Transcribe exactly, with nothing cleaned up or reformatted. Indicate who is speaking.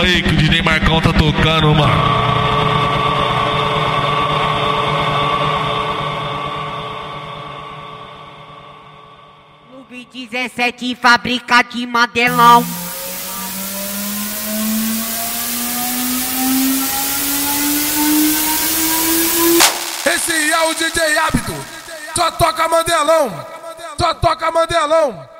Speaker 1: aí que o D J Marcão tá tocando, mano.
Speaker 2: Clube dezessete, fábrica de Mandelão.
Speaker 3: Esse é o D J Hábito, só toca Mandelão, só toca Mandelão.